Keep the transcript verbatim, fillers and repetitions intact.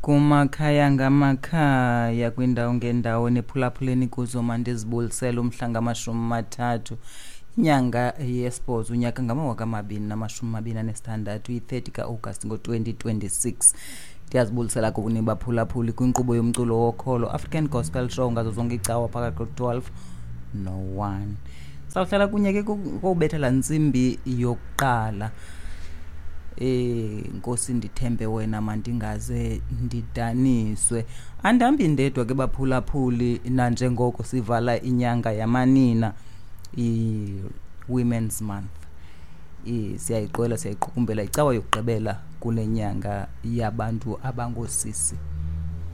kumakhaya ngamakhaya kwindawo ngendawo nephulaphuleni kuzo manje zibulisela umhla ngamashumi amathathu inyanga yesibhozo unyaka ngamawaka amabini namashumi amabini anesithandathu i-thirty ka-August ngo-twenty twenty-six. Ndiyazibulisela kuni baphulaphuli kwinkqubo yomculo wokholo African Gospel Show ngazo zonke icawa phakathi ko-twelve no one. Sawuhlala kunyeke kubethela nsimbi yokuqala. Eh Nkosi ndithembe wena mandingaze ndidaniswe. Andambi ndedwa ke baphulaphuli nanjengoko sivala inyanga yamanina i Women's Month. Eh siyayiqwela siyayiqukumbela icawa yokugqibela kule nyanga yabantu abangosisi.